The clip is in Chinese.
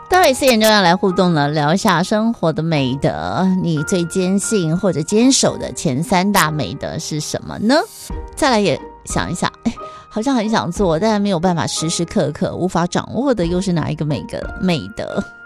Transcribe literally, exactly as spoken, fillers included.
待会四点钟要来互动了，聊一下生活的美德，你最坚信或者坚守的前三大美德是什么呢？再来也想一下，哎，好像很想做，但没有办法时时刻刻无法掌握的又是哪一个美个美德？